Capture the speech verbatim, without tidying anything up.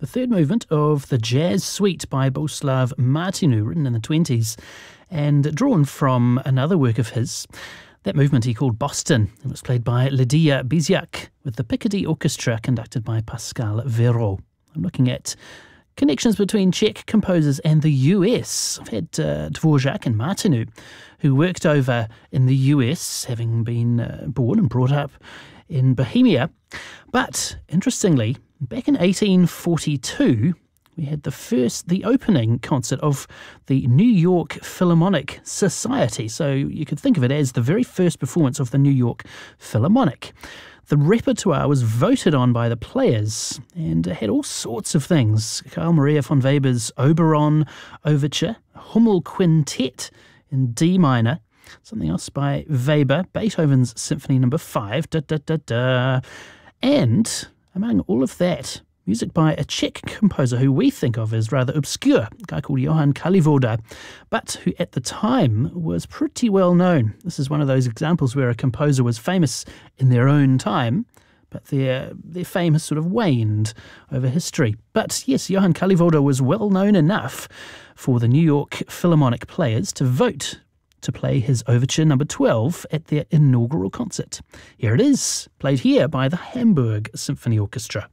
the third movement of the Jazz Suite by Bohuslav Martinu, written in the twenties and drawn from another work of his. That movement he called Boston, and was played by Lidia Biziak with the Picardy Orchestra conducted by Pascal Véraud. I'm looking at connections between Czech composers and the U S. I've had uh, Dvorak and Martinu, who worked over in the U S, having been uh, born and brought up in Bohemia. But, interestingly, back in eighteen forty-two, we had the first, the opening concert of the New York Philharmonic Society. So you could think of it as the very first performance of the New York Philharmonic. The repertoire was voted on by the players and it had all sorts of things. Carl Maria von Weber's Oberon Overture, Hummel Quintet in D minor, something else by Weber, Beethoven's Symphony Number five, da da da da. And among all of that, music by a Czech composer who we think of as rather obscure, a guy called Johann Kalivoda, but who at the time was pretty well known. This is one of those examples where a composer was famous in their own time, but their their fame has sort of waned over history. But yes, Johann Kalivoda was well known enough for the New York Philharmonic players to vote to play his Overture Number twelve at their inaugural concert. Here it is, played here by the Hamburg Symphony Orchestra.